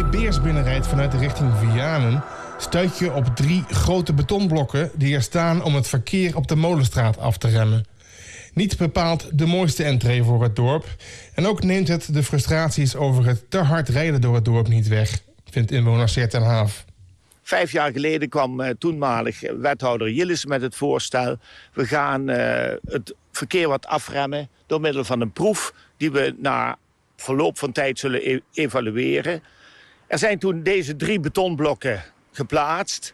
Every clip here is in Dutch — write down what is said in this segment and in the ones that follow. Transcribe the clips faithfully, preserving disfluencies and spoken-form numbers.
Beers binnenrijdt vanuit de richting Vianen, stuit je op drie grote betonblokken die er staan om het verkeer op de Molenstraat af te remmen. Niet bepaald de mooiste entree voor het dorp. En ook neemt het de frustraties over het te hard rijden door het dorp niet weg, vindt inwoner Seert ten Haaf. Vijf jaar geleden kwam uh, toenmalig wethouder Jillis met het voorstel. We gaan uh, het verkeer wat afremmen door middel van een proef die we na verloop van tijd zullen e- evalueren. Er zijn toen deze drie betonblokken geplaatst.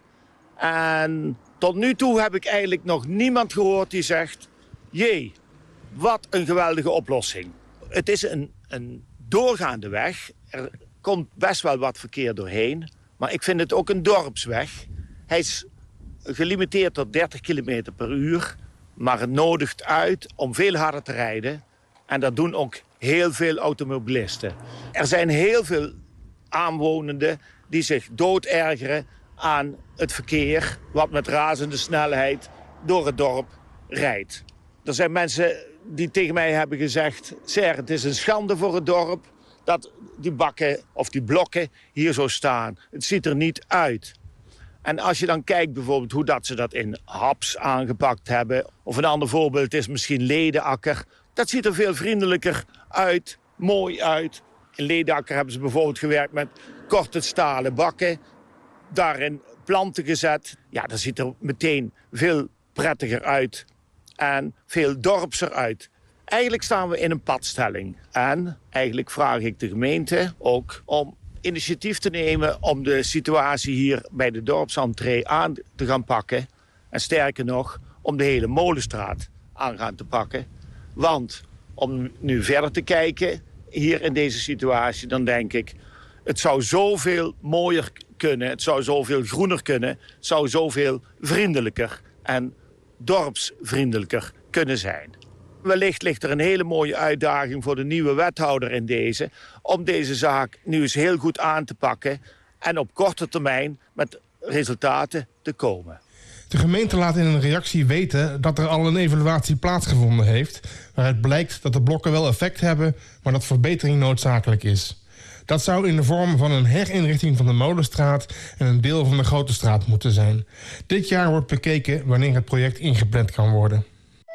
En tot nu toe heb ik eigenlijk nog niemand gehoord die zegt: jee, wat een geweldige oplossing. Het is een, een doorgaande weg. Er komt best wel wat verkeer doorheen. Maar ik vind het ook een dorpsweg. Hij is gelimiteerd tot dertig kilometer per uur. Maar het nodigt uit om veel harder te rijden. En dat doen ook heel veel automobilisten. Er zijn heel veel aanwonenden die zich doodergeren aan het verkeer wat met razende snelheid door het dorp rijdt. Er zijn mensen die tegen mij hebben gezegd: Ser, het is een schande voor het dorp dat die bakken of die blokken hier zo staan. Het ziet er niet uit. En als je dan kijkt bijvoorbeeld hoe dat ze dat in Haps aangepakt hebben, of een ander voorbeeld is misschien Ledenakker. Dat ziet er veel vriendelijker uit, mooi uit. In Ledenakker hebben ze bijvoorbeeld gewerkt met korte stalen bakken, daarin planten gezet. Ja, dat ziet er meteen veel prettiger uit en veel dorpser uit. Eigenlijk staan we in een padstelling. En eigenlijk vraag ik de gemeente ook om initiatief te nemen om de situatie hier bij de dorpsentree aan te gaan pakken. En sterker nog, om de hele Molenstraat aan gaan te pakken. Want om nu verder te kijken hier in deze situatie, dan denk ik: het zou zoveel mooier kunnen, het zou zoveel groener kunnen, het zou zoveel vriendelijker en dorpsvriendelijker kunnen zijn. Wellicht ligt er een hele mooie uitdaging voor de nieuwe wethouder in deze, om deze zaak nu eens heel goed aan te pakken en op korte termijn met resultaten te komen. De gemeente laat in een reactie weten dat er al een evaluatie plaatsgevonden heeft, waaruit blijkt dat de blokken wel effect hebben, maar dat verbetering noodzakelijk is. Dat zou in de vorm van een herinrichting van de Molenstraat en een deel van de Grote Straat moeten zijn. Dit jaar wordt bekeken wanneer het project ingepland kan worden.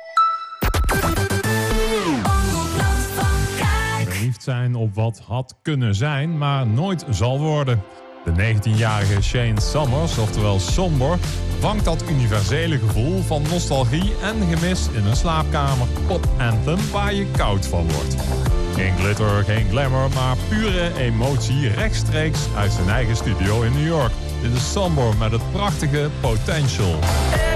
Verliefd zijn op wat had kunnen zijn, maar nooit zal worden. De negentienjarige Shane Summers, oftewel Somber, vangt dat universele gevoel van nostalgie en gemis in een slaapkamer. Pop anthem waar je koud van wordt. Geen glitter, geen glamour, maar pure emotie rechtstreeks uit zijn eigen studio in New York. Dit is Somber met het prachtige Potential.